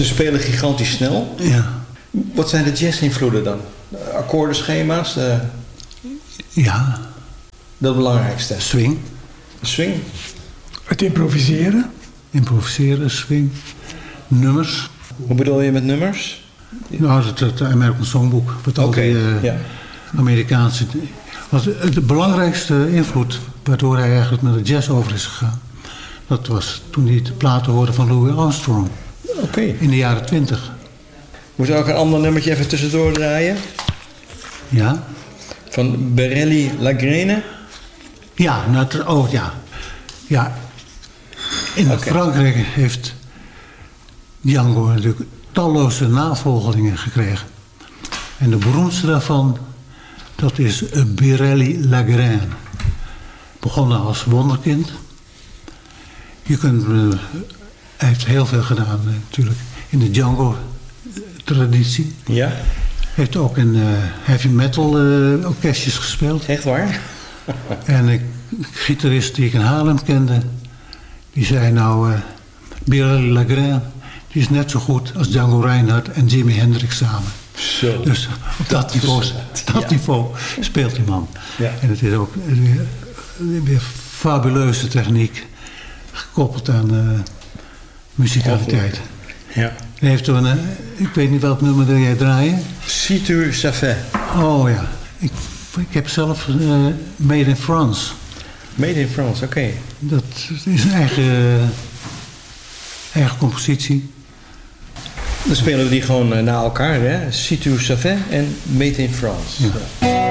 Ze spelen gigantisch snel. Ja. Wat zijn de jazz-invloeden dan? Akkoordenschema's? Ja. Dat belangrijkste. Swing. Swing? Het improviseren. Improviseren, swing. Nummers. Hoe bedoel je met nummers? Nou, het American Songbook. Wat al die ja. Amerikaanse... De belangrijkste invloed waardoor hij eigenlijk naar de jazz over is gegaan. Dat was toen hij de platen hoorde van Louis Armstrong. Oké. In de jaren 20. Moet ook een ander nummertje even tussendoor draaien? Ja. Van Berelli Lagrene? Ja, ja. Ja. In Frankrijk heeft Django natuurlijk talloze navolgelingen gekregen. En de beroemdste daarvan, dat is Berelli Lagrene. Begonnen als wonderkind. Hij heeft heel veel gedaan natuurlijk in de Django-traditie. Ja. Heeft ook in heavy metal orkestjes gespeeld. Echt waar? En een gitarist die ik in Haarlem kende, die zei nou, Berelli Lagrene, die is net zo goed als Django Reinhardt en Jimi Hendrix samen. Zo. Dus op dat niveau speelt die man. Ja. En het is ook weer fabuleuze techniek, gekoppeld aan muzikaliteit. Ja. Hij heeft toen ik weet niet welk nummer wil jij draaien? Si tu savais. Oh ja, ik heb zelf Made in France. Made in France, oké. Dat is een eigen compositie. Dan spelen we die gewoon na elkaar, hè? Si tu savais en Made in France. Ja.